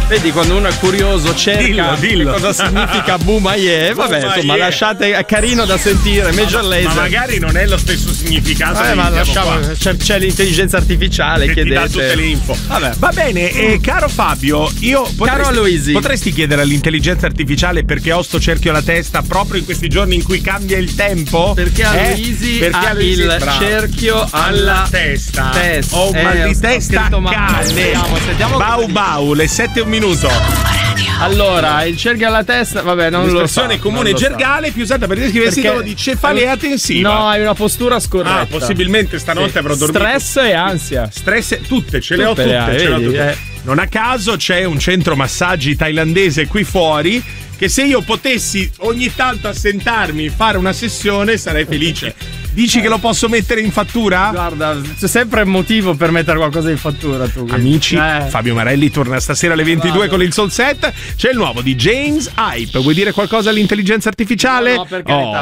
Vedi, quando uno è curioso cerca dillo. che cosa significa Bumaye. Vabbè, insomma, lasciate, è carino da sentire. Major Lazer. Ma magari non è lo stesso significato. Ma lasciamo, c'è l'intelligenza artificiale che ti dà tutte le info. Vabbè. Va bene, caro Fabio, caro Aloisi, potresti chiedere all'intelligenza artificiale perché ho sto cerchio alla testa proprio in questi giorni in cui cambia il tempo? Perché Aloisi ha il cerchio alla testa. Ho un mal di testa cane. Sentiamo Bau bau, le 7 e un minuto. Allora, il cerchio alla testa, vabbè, non lo so. L'espressione comune gergale più usata per descrivere il sintomo di cefalea tensiva. No, hai una postura scorretta. Ah, possibilmente stanotte avrò dormito. Stress e ansia. Stress, tutte, ce le ho tutte. Non a caso c'è un centro massaggi thailandese qui fuori che se io potessi ogni tanto assentarmi e fare una sessione sarei felice. Dici che lo posso mettere in fattura? Guarda, c'è sempre un motivo per mettere qualcosa in fattura tu. Amici, Fabio Marelli torna stasera alle 22 con il Soul Set. C'è il nuovo di James Hype. Vuoi dire qualcosa all'intelligenza artificiale? No, per carità.